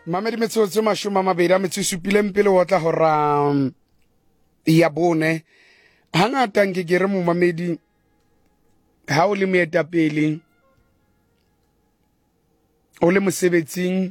Mamedi metsotso mashome a mabedi a metso e supileng pele o tla hora ya bone. Hangata nke ke re momamedi ha o le moetapele o le mosebetsing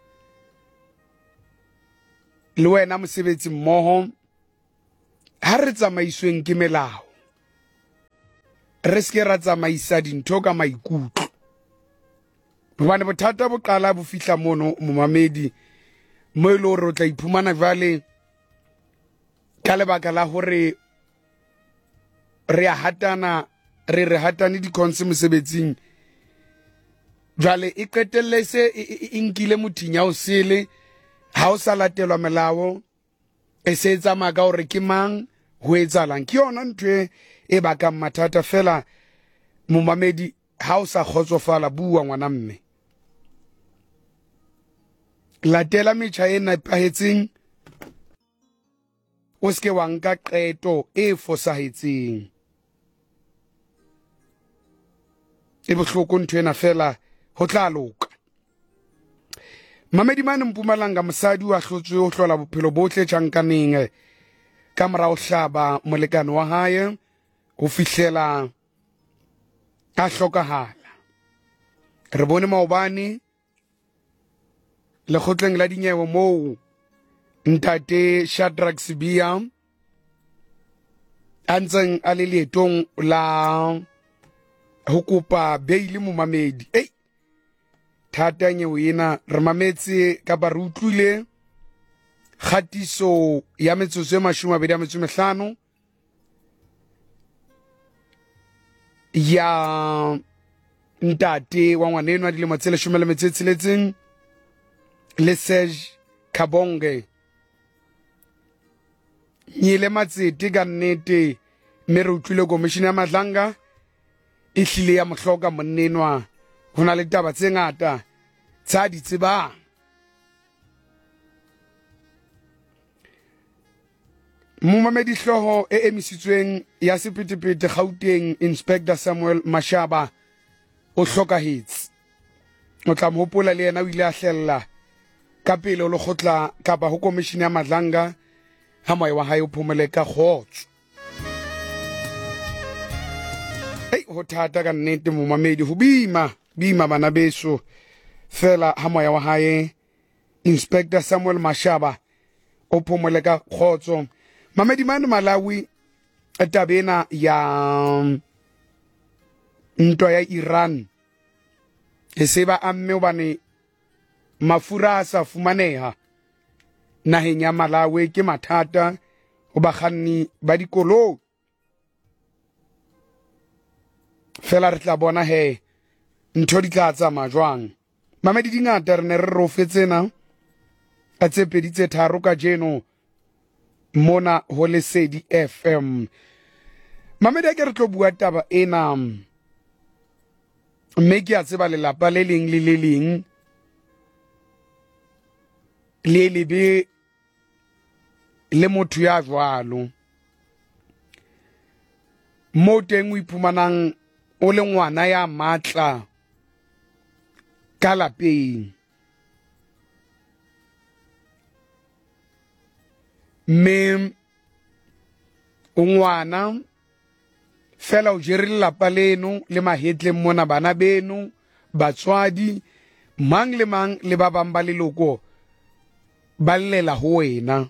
le wena mosebetsi mmoho ha re tsamaisweng ke melao re se ke ra tsamaisa dintho ka maikutlo hobane bothata bo qala bo fihla mono momamedi mo ile hore o tla iphumana jwale ka lebaka la hore re a hatana re hatane di konse mosebetsing jwale e qetelle se inkile mothinya o sele ha o sa latelwa melao e se tsamaya ka hore ke mang ho etsalang ke yona ntwe e bakang mathata fela momamedi ha o sa khotsofala bua ngwana mme latela metjha e nepahetseng o ske wa nka qeto e fosahetseng e bohloko ntwena fela ho tla loka Mamedi mane Mpumalanga mosadi wa hlotswe ho hlola bophelo botle tjhankaneng ka mora ho hlaba molekane wa hae ho fihlela a hlokahala re bone maobane le khotleng la dinyewe moo ntate Shadrack Sibiya antseng a le leetong la ho kopa beili momamedi thata nyewe ena re mametse ka ba re utlwile khatiso ya metsotso e 25 ya ntate wa ngwanenwa dilemo tse 16 le Serge Kabonge nyile matsete ka nnete mme re utlwile komishini ya Madlanga e hlile ya mohloka monnenwa hona le taba tse ngata tsa di tsebang momamedi hloho e emisitsweng ya sephethephethe Gauteng Inspector Samuel Mashaba o hlokahetse o tla mhopola le yena o ile a hlella ka pele o le khotla ka ba ho komishini ya Madlanga ha moya wa hae o phomole ka khotso ho thata ka nnete momamedi ho bima bana beso fela ha moya wa hae Inspector Samuel Mashaba o phomole ka khotso Mamedi mane Malawi etabena ya ntwa ya Iran e seba amme obane mafura a sa fumaneha naheng ya Malawi ke mathata ho bakganni ba dikoloi fela re tla bona he ntho di tla tsamaya jwang Mamedi dingata re ne re rofetsena a tse pedi tse tharo ka jeno mona ho Lesedi FM Mamedi a ke re tlo bua taba ena mme ke a tseba lelapa le leng le le leng le lebe le motho ya jwalo mo teng o iphumanang o le ngwana ya matla ka lapeng mme o ngwana fela o jere lelapa leno le mahetle mona bana beno batswadi mang le ba bang ba leloko ba llela ho wena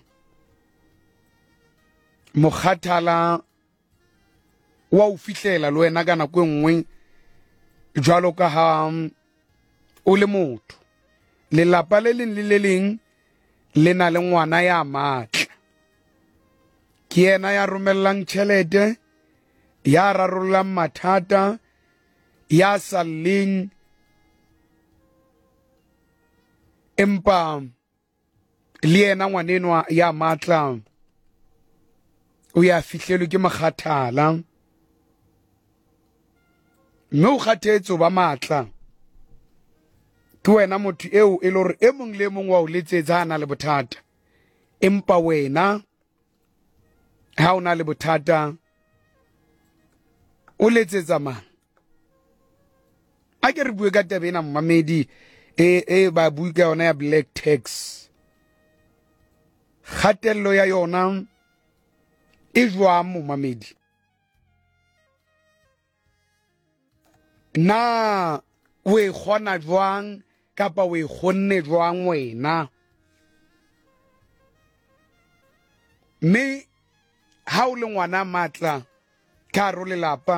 mokhathala wa o fihlela le wena ka nako enngwe jwalo ka ha o le motho lelapa le leng le leng le na le ngwana ya matla ke yena ya romellang tjhelete ya rarollang mathata ya saleng empa le yena ngwanenwa ya matla o ya fihlelwe ke makgathala mme o kgathetso ba matla ke wena motho eo e le hore e mong le mong wa o letsetsa ana le bothata empa wena ha o na le bothata o letsetsa mang a ke re bue ka taba ena Mamedi ba bui ka yona ya black tax kgatello ya yona e jwang momamedi na we khona jwang kapa we khonne jwang wena me ha o le ngwana matla ka ro le lapa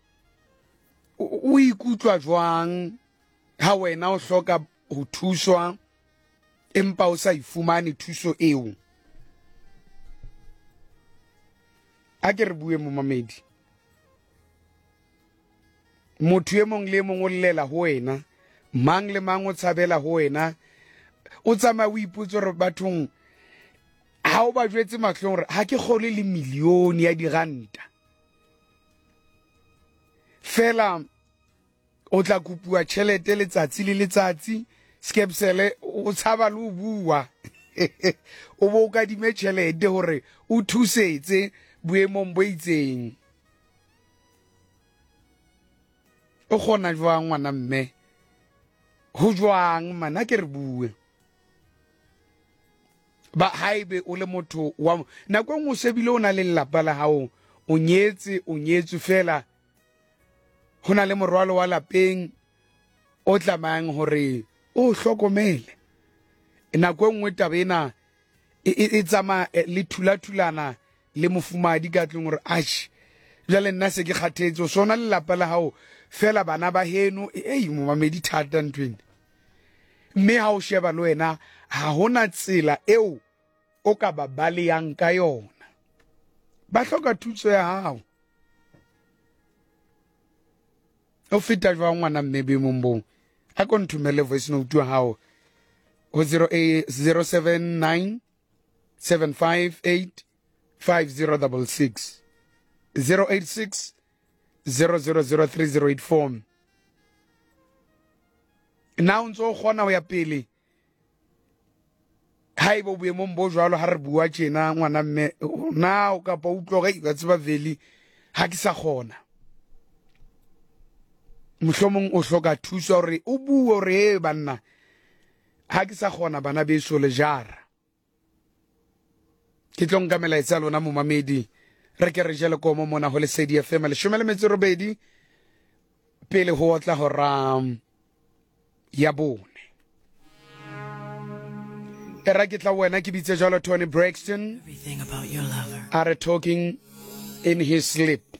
o ikutlwa jwang ha wena o hloka ho thuswa empa o sa ifumane thuso eo a ke re bue momamedi motho e mong le mong o llela ho wena mang le mang o tshabela ho wena o tsamaya o ipotsa re bathong ha o ba jwetse mahlong re ha ke kgole le milione ya diranta fela o tla kupua tšhelete letsatsi le letsatsi skepsele o tshaba le o bua o bo ka dime tšhelete hore o thusetse boemong bo itseng o kgona jwang ngwana mme ho jwang mana ke re bue ba haibe o le motho wa nako ngwe sebile o na le lapa la hao o nyetse fela hona le morwalo wa lapeng o tlamayang hore o hlokomele nako ngwe tabena e tsama le thulathulana le mofumadi ka tlong hore ash jale nna se ke kgathetse o sona le lapa la hao fela bana ba heno momamedi thata ntweng mme ha o sheba le wena ha hona tsela eo o ka ba baleyang ka yona ba hloka thuso ya hao o feta jwa ngwana mme be mombo a ko nthumele voice note wa hao ho 079 758 5066 086 000384 now ntso gona ho ya pele haibo boemong bo jwalo ha re bua tjena ngwana mme na o ka pa utloga ka tseba veli ha ke sa gona mohlomong o hloka thuso hore o bue hore banna ha ke sa gona bana beso le jara ke tlong ka melaetsa lona momamedi re ke re jele komo mona ho Lesedi FM le shumele metsi robedi pele ho tla ho ram ya bone era ke tla wena ke bitse jalo Tony Braxton Everything about your lover. are talking in his sleep.